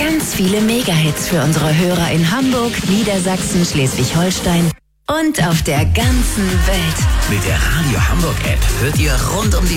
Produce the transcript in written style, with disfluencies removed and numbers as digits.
Ganz viele Mega-Hits für unsere Hörer in Hamburg, Niedersachsen, Schleswig-Holstein und auf der ganzen Welt. Mit der Radio Hamburg App hört ihr rund um die